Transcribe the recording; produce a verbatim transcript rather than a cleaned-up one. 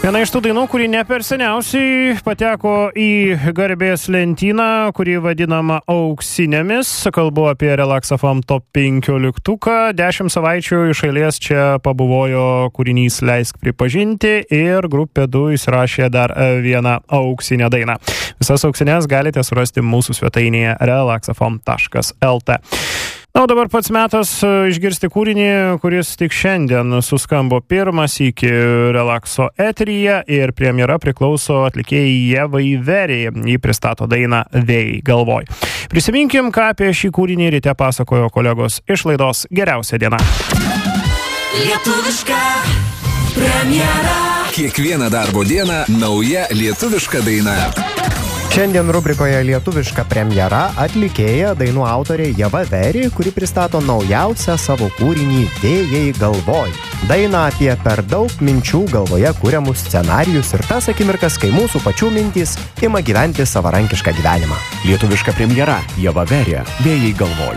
Viena iš tų dainų, kuri ne per seniausiai pateko į garbės lentyną, kuri vadinama auksinėmis. Kalbu apie Relax F M top penkioliktuką. Dešimt savaičių iš eilės čia pabuvojo kūrinys Leisk pripažinti ir grupė du įsirašė dar vieną auksinę dainą. Visas auksinės galite surasti mūsų svetainėje relax f m taškas l t. Na, o dabar pats metas išgirsti kūrinį, kuris tik šiandien suskambo pirmas iki Relaxo eteryje ir premjera priklauso atlikėjai Ievai Very. Ji pristato dainą Vėjai galvoj. Prisiminkim, ką apie šį kūrinį ryte pasakojo kolegos iš laidos Geriausia diena. Lietuviška premjera. Kiekvieną darbo dieną nauja lietuviška daina. Šiandien rubrikoje Lietuviška premjera atlikėja dainų autorė Ieva Very, kuri pristato naujausią savo kūrinį Vėjai galvoj. Daina apie per daug minčių galvoje kuriamus scenarijus ir tas akimirkas, kai mūsų pačių mintys ima gyventi savarankišką gyvenimą. Lietuviška premjera Ieva Very Vėjai galvoj.